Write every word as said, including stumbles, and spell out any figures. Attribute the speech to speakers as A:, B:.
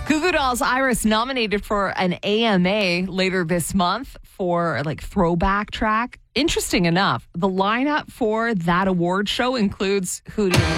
A: Goo Goo Dolls Iris nominated for an A M A later this month for like throwback track. Interesting enough, the lineup for that award show includes Hootie and the